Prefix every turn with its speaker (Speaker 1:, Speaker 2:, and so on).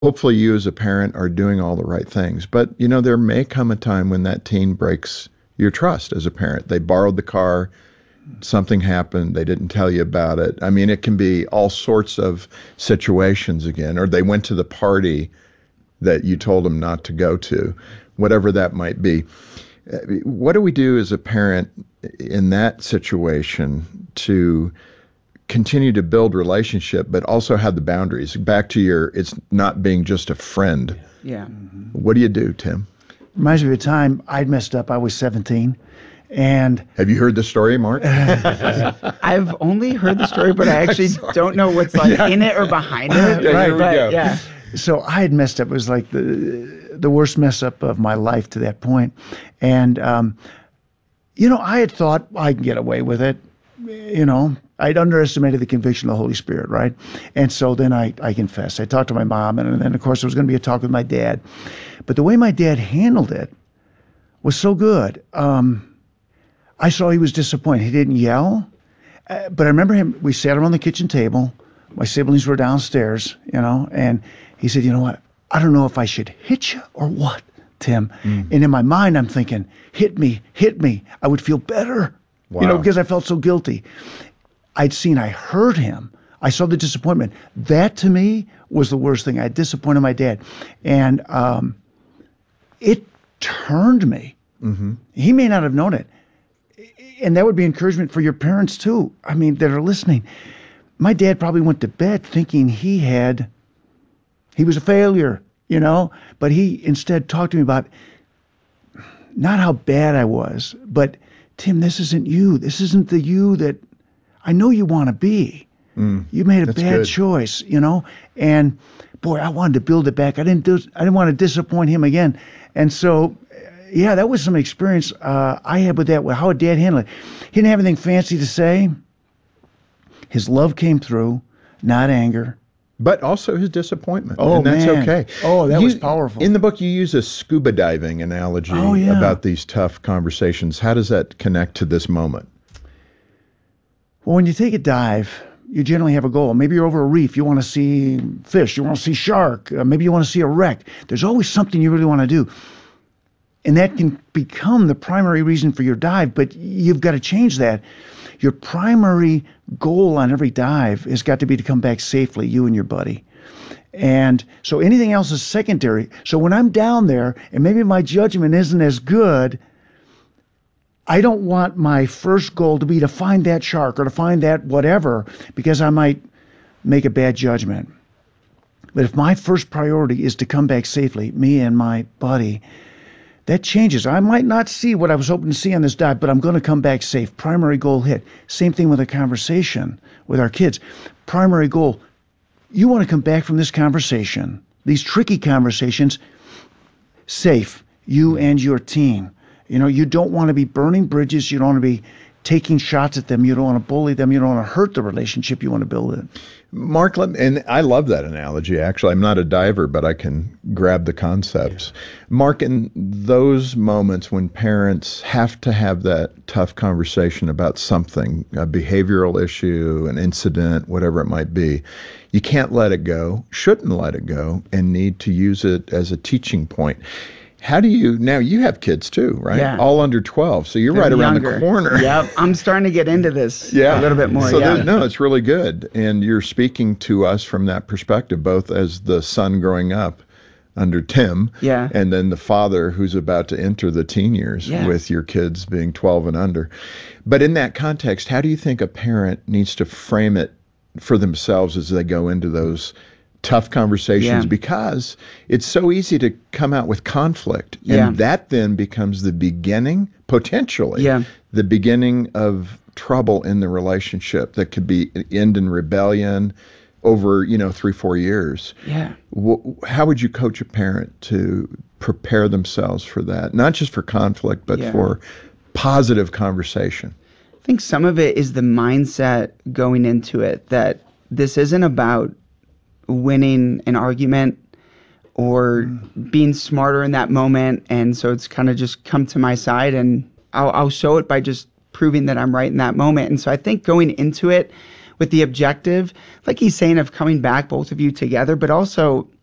Speaker 1: Hopefully you as a parent are doing all the right things. But, there may come a time when that teen breaks your trust as a parent. They borrowed the car, something happened, they didn't tell you about it. I mean, it can be all sorts of situations again, or they went to the party that you told them not to go to, whatever that might be. What do we do as a parent in that situation to continue to build relationship, but also have the boundaries? Back to it's not being just a friend.
Speaker 2: Yeah.
Speaker 1: What do you do, Tim?
Speaker 3: Reminds me of a time I'd messed up. I was 17. And
Speaker 1: have you heard the story, Mark?
Speaker 2: I've only heard the story, but I actually don't know what's in it or behind it.
Speaker 1: Yeah, here we go.
Speaker 2: Yeah.
Speaker 3: So I had messed up. It was like the worst mess up of my life to that point. And, I had thought I can get away with it. I'd underestimated the conviction of the Holy Spirit, right? And so then I confessed. I talked to my mom, and then, of course, there was going to be a talk with my dad. But the way my dad handled it was so good. I saw he was disappointed. He didn't yell. But I remember we sat around the kitchen table. My siblings were downstairs, and he said, "You know what? I don't know if I should hit you or what, Tim." And in my mind, I'm thinking, hit me. I would feel better,
Speaker 1: Wow.
Speaker 3: Because I felt so guilty. I heard him. I saw the disappointment. That, to me, was the worst thing. I disappointed my dad. And it turned me.
Speaker 1: Mm-hmm.
Speaker 3: He may not have known it. And that would be encouragement for your parents, too. I mean, that are listening. My dad probably went to bed thinking he was a failure, But he instead talked to me about not how bad I was, but, Tim, this isn't you. This isn't the you that I know you want to be. You made a bad choice, And boy, I wanted to build it back. I didn't want to disappoint him again. And so, yeah, that was some experience I had with that, with how Dad handled it. He didn't have anything fancy to say. His love came through, not anger.
Speaker 1: But also his disappointment.
Speaker 3: Oh,
Speaker 1: and that's
Speaker 3: man.
Speaker 1: okay.
Speaker 3: Oh, that was powerful.
Speaker 1: In the book, you use a scuba diving analogy about these tough conversations. How does that connect to this moment?
Speaker 3: Well, when you take a dive, you generally have a goal. Maybe you're over a reef. You want to see fish. You want to see shark. Maybe you want to see a wreck. There's always something you really want to do. And that can become the primary reason for your dive, but you've got to change that. Your primary goal on every dive has got to be to come back safely, you and your buddy. And so anything else is secondary. So when I'm down there, and maybe my judgment isn't as good, I don't want my first goal to be to find that shark or to find that whatever, because I might make a bad judgment. But if my first priority is to come back safely, me and my buddy, that changes. I might not see what I was hoping to see on this dive, but I'm going to come back safe. Primary goal hit. Same thing with a conversation with our kids. Primary goal, you want to come back from this conversation, these tricky conversations, safe, you and your team. You don't want to be burning bridges. You don't want to be taking shots at them. You don't want to bully them. You don't want to hurt the relationship. You want to build it.
Speaker 1: Mark, and I love that analogy, actually. I'm not a diver, but I can grab the concepts. Yeah. Mark, in those moments when parents have to have that tough conversation about something, a behavioral issue, an incident, whatever it might be, you can't let it go, shouldn't let it go, and need to use it as a teaching point. How do now you have kids too, right?
Speaker 2: Yeah.
Speaker 1: All under 12. So you're right around the corner.
Speaker 2: Yeah. I'm starting to get into this a little bit more.
Speaker 1: So it's really good. And you're speaking to us from that perspective, both as the son growing up under Tim, and then the father who's about to enter the teen years with your kids being 12 and under. But in that context, how do you think a parent needs to frame it for themselves as they go into those tough conversations, because it's so easy to come out with conflict, and that then becomes the beginning, potentially, the beginning of trouble in the relationship that could end in rebellion over 3-4 years. How would you coach a parent to prepare themselves for that, not just for conflict, but for positive conversation?
Speaker 2: I think some of it is the mindset going into it, that this isn't about winning an argument or being smarter in that moment, and so it's kind of just come to my side, and I'll show it by just proving that I'm right in that moment. And so I think going into it with the objective, like he's saying, of coming back, both of you together, but also